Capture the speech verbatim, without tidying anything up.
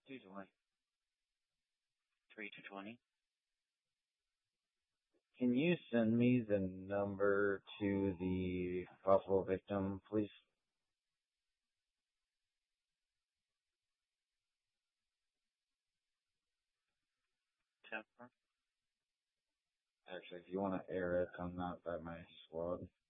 two twenty. three to twenty. Can you send me the number to the possible victim, please? Temper. Actually, if you want to air it, I'm not by my squad.